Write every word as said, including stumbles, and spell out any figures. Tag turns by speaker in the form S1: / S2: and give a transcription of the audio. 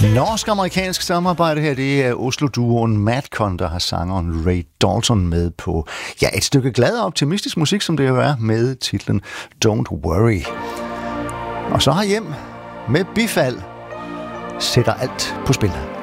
S1: Norsk-amerikansk samarbejde her, det er Oslo-duoen Madcon, der har sangeren Ray Dalton med på ja, et stykke glad og optimistisk musik, som det jo er, med titlen Don't Worry. Og så herhjem med bifald sætter alt på spil.